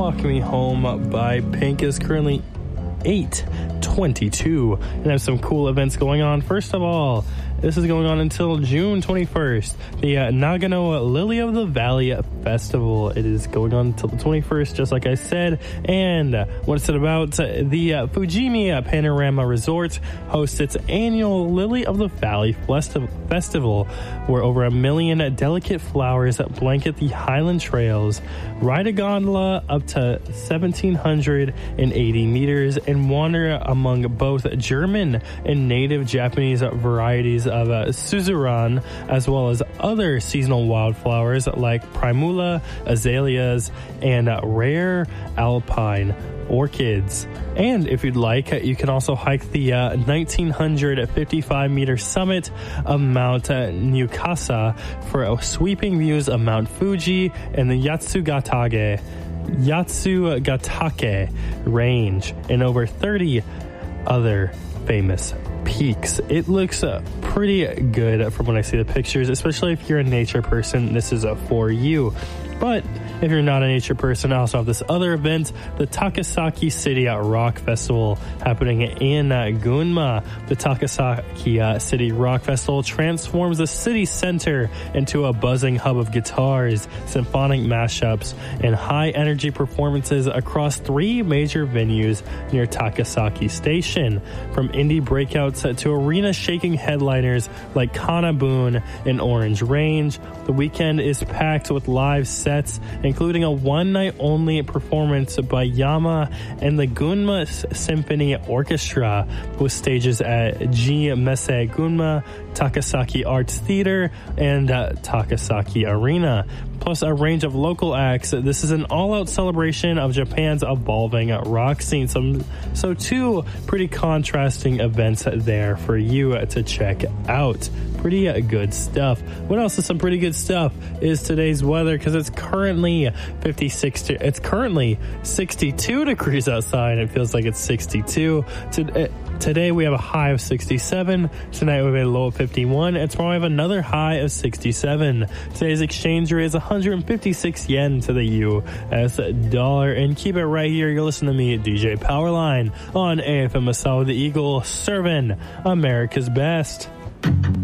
Walk Me Home by Pink is currently 8:22, and I have some cool events going on. First of all, this is going on until June 21st. The Nagano Lily of the Valley Festival. It is going on until the 21st, just like I said. And what's it about? The Fujimi Panorama Resort hosts its annual Lily of the Valley Festival, where over 1 million delicate flowers blanket the highland trails. Ride a gondola up to 1,780 meters and wander among both German and native Japanese varieties of Suzuran, as well as other seasonal wildflowers like primula, azaleas, and rare alpine orchids. And if you'd like, you can also hike the 1,955-meter summit of Mount Nyukasa for sweeping views of Mount Fuji and the Yatsugatake Range and over 30 other famous peaks. It looks pretty good from when I see the pictures, especially if you're a nature person. This is for you. But if you're not a nature person, I also have this other event, the Takasaki City Rock Festival, happening in Gunma. The Takasaki City Rock Festival transforms the city center into a buzzing hub of guitars, symphonic mashups, and high-energy performances across 3 major venues near Takasaki Station. From indie breakouts to arena-shaking headliners like Kanabun and Orange Range, the weekend is packed with live sets, including a one-night-only performance by Yama and the Gunma Symphony Orchestra, with stages at G Messe Gunma, Takasaki Arts Theater, and Takasaki Arena, plus a range of local acts. This is an all-out celebration of Japan's evolving rock scene. So 2 pretty contrasting events there for you to check out. Pretty good stuff. What else is some pretty good stuff is today's weather, because it's currently 62 degrees outside. It feels like it's 62. Today we have a high of 67. Tonight we have a low of 51. And tomorrow we have another high of 67. Today's exchange rate is 156 yen to the US dollar. And keep it right here. You're listening to me, DJ Powerline, on AFM Assault with the Eagle, serving America's best.